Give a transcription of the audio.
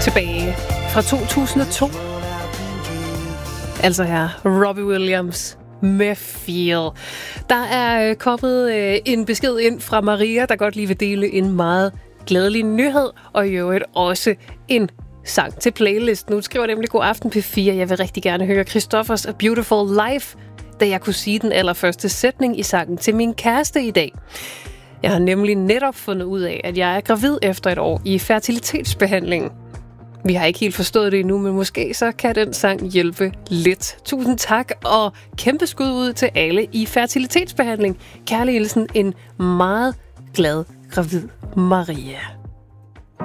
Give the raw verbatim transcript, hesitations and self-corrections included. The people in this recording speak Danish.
tilbage fra to tusind og to. Altså her, Robbie Williams med Feel. Der er kommet øh, en besked ind fra Maria, der godt lige vil dele en meget glædelig nyhed, og i øvrigt også en sang til playlist. Nu skriver nemlig God Aften P fire. Jeg vil rigtig gerne høre Christoffers A Beautiful Life, da jeg kunne sige den allerførste sætning i sangen til min kæreste i dag. Jeg har nemlig netop fundet ud af, at jeg er gravid efter et år i fertilitetsbehandlingen. Vi har ikke helt forstået det endnu, men måske så kan den sang hjælpe lidt. Tusind tak, og kæmpe skud ud til alle i fertilitetsbehandling. Kærlig hilsen, en meget glad gravid Maria.